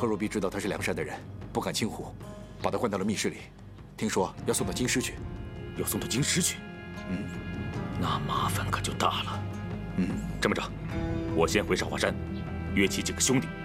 贺若弼知道他是梁山的人，不敢轻忽，把他关到了密室里。听说要送到京师去， 要送到京师去。那麻烦可就大了。这么着，我先回少华山，约起几个兄弟，